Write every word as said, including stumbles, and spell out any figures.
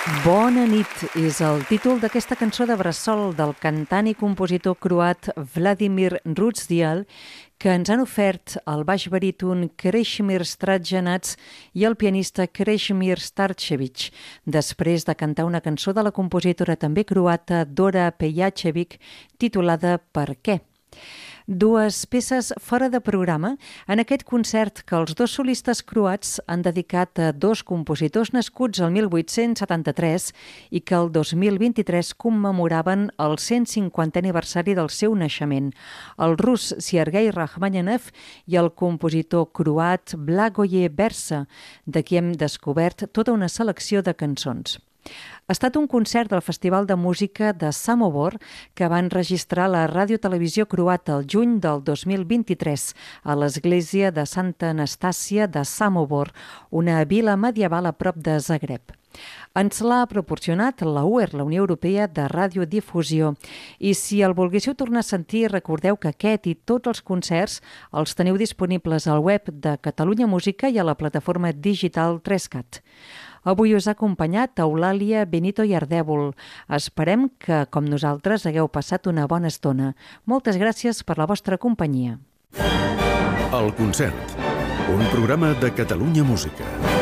Bona nit és el títol d'aquesta cançó de bressol del cantant i compositor croat Vladimir Rudzdial, que ens han ofert el baix baríton Krešimir Stradžanac i el pianista Krešimir Starčević, després de cantar una cançó de la compositora també croata Dora Pejačević titulada Per què? Dues peces fora de programa en aquest concert que els dos solistes croats han dedicat a dos compositors nascuts el mil vuit-cents setanta-tres i que el dos mil vint-i-tres commemoraven el cent cinquantè aniversari del seu naixement, el rus Sergei Rachmaninoff i el compositor croat Blagoje Bersa, de qui hem descobert tota una selecció de cançons. Ha estat un concert del Festival de Música de Samobor que va enregistrar la ràdio-televisió croata el juny del dos mil vint-i-tres a l'església de Santa Anastàcia de Samobor, una vila medieval a prop de Zagreb. Ens l'ha proporcionat la U E R, la Unió Europea de Radiodifusió. I si el volguéssiu tornar a sentir, recordeu que aquest i tots els concerts els teniu disponibles al web de Catalunya Música i a la plataforma digital tres cat. Avui us ha acompanyat Eulàlia Benito i Ardèvol. Esperem que, com nosaltres, hagueu passat una bona estona. Moltes gràcies per la vostra companyia. El concert, un programa de Catalunya Música.